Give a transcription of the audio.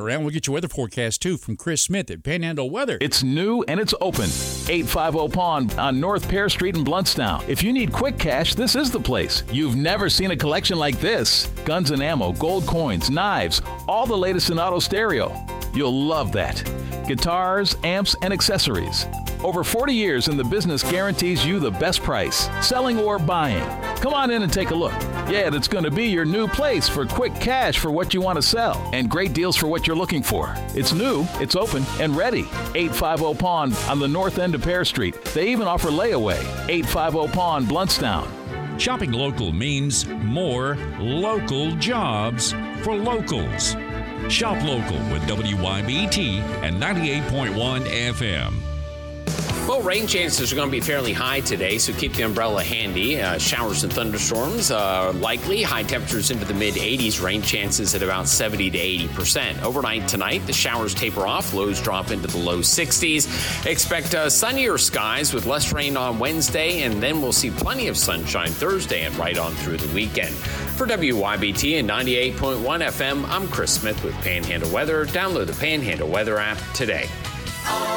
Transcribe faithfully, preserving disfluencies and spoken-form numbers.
around. We'll get your weather forecast, too, from Chris Smith at Panhandle Weather. It's new and it's open. eight fifty Pond on North Pear Street in Bluntstown. If you need quick cash, this is the place. You've never seen a collection like this. Guns and ammo, gold coins, knives, all the latest in auto stereo. You'll love that. Guitars, amps, and accessories. Over forty years in the business guarantees you the best price, selling or buying. Come on in and take a look. Yeah, it's going to be your new place for quick cash for what you want to sell and great deals for what you're looking for. It's new, it's open, and ready. eight fifty Pond on the north end of Pear Street. They even offer layaway. eight fifty Pond, Bluntstown. Shopping local means more local jobs for locals. Shop local with W Y B T and ninety-eight point one F M. Well, rain chances are going to be fairly high today, so keep the umbrella handy. Uh, showers and thunderstorms uh, likely. High temperatures into the mid eighties. Rain chances at about seventy to eighty percent. Overnight tonight, the showers taper off. Lows drop into the low sixties. Expect uh, sunnier skies with less rain on Wednesday, and then we'll see plenty of sunshine Thursday and right on through the weekend. For W Y B T and ninety-eight point one F M, I'm Chris Smith with Panhandle Weather. Download the Panhandle Weather app today.